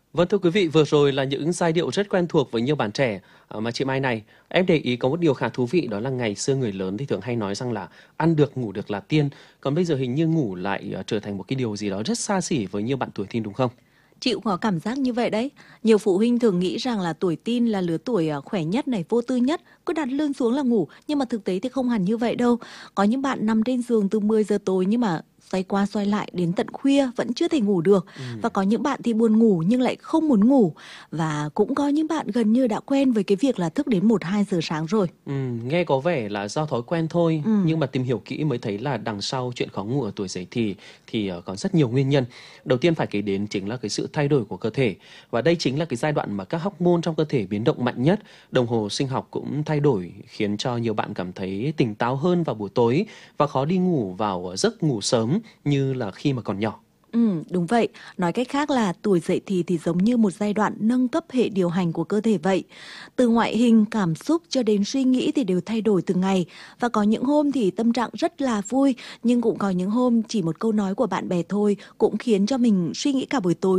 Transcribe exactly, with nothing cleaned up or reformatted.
Vâng, thưa quý vị, vừa rồi là những giai điệu rất quen thuộc với nhiều bạn trẻ. À, mà chị Mai này, em để ý có một điều khá thú vị, đó là ngày xưa người lớn thì thường hay nói rằng là ăn được ngủ được là tiên, còn bây giờ hình như ngủ lại à, trở thành một cái điều gì đó rất xa xỉ với nhiều bạn tuổi teen đúng không? Chị cũng có cảm giác như vậy đấy. Nhiều phụ huynh thường nghĩ rằng là tuổi teen là lứa tuổi à, khỏe nhất này, vô tư nhất, cứ đặt lưng xuống là ngủ, nhưng mà thực tế thì không hẳn như vậy đâu. Có những bạn nằm trên giường từ mười giờ tối nhưng mà xoay qua xoay lại đến tận khuya vẫn chưa thể ngủ được. Và Ừm. có những bạn thì buồn ngủ nhưng lại không muốn ngủ. Và cũng có những bạn gần như đã quen với cái việc là thức đến một hai giờ sáng rồi. Ừm, nghe có vẻ là do thói quen thôi, Ừ. nhưng mà tìm hiểu kỹ mới thấy là đằng sau chuyện khó ngủ ở tuổi dậy thì thì ờ, có rất nhiều nguyên nhân. Đầu tiên phải kể đến chính là cái sự thay đổi của cơ thể, và đây chính là cái giai đoạn mà các hormone trong cơ thể biến động mạnh nhất. Đồng hồ sinh học cũng thay đổi khiến cho nhiều bạn cảm thấy tỉnh táo hơn vào buổi tối và khó đi ngủ vào ờ, giấc ngủ sớm như là khi mà còn nhỏ. Ừ, đúng vậy. Nói cách khác là tuổi dậy thì thì giống như một giai đoạn nâng cấp hệ điều hành của cơ thể vậy. Từ ngoại hình, cảm xúc cho đến suy nghĩ thì đều thay đổi từng ngày. Và có những hôm thì tâm trạng rất là vui, nhưng cũng có những hôm chỉ một câu nói của bạn bè thôi cũng khiến cho mình suy nghĩ cả buổi tối.